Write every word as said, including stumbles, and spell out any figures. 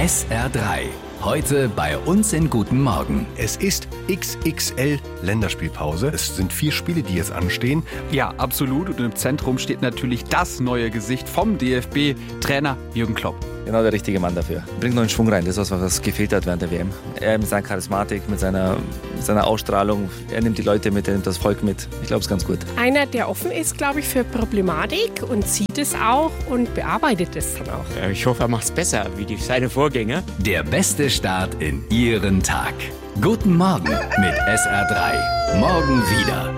S R drei. Heute bei uns in Guten Morgen. Es ist X X L-Länderspielpause. Es sind vier Spiele, die jetzt anstehen. Ja, absolut. Und im Zentrum steht natürlich das neue Gesicht vom D F B-Trainer Jürgen Klopp. Genau der richtige Mann dafür. Bringt neuen Schwung rein, das ist was, was gefehlt hat während der W M. Er mit seiner Charismatik, mit seiner, mit seiner Ausstrahlung, er nimmt die Leute mit, er nimmt das Volk mit. Ich glaube, es ist ganz gut. Einer, der offen ist, glaube ich, für Problematik und sieht es auch und bearbeitet es dann auch. Ich hoffe, er macht es besser wie die, seine Vorgänger. Der beste Start in Ihren Tag. Guten Morgen mit S R drei. Morgen wieder.